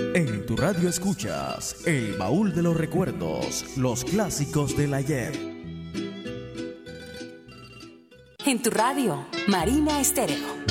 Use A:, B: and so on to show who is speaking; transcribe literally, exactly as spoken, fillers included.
A: En tu radio escuchas El Baúl de los Recuerdos, los clásicos del ayer.
B: En tu radio, Marina Estéreo.